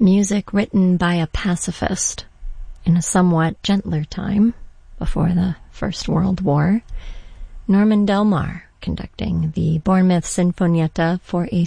Music written by a pacifist in a somewhat gentler time before the First World War. Norman Delmar conducting the Bournemouth Sinfonietta for a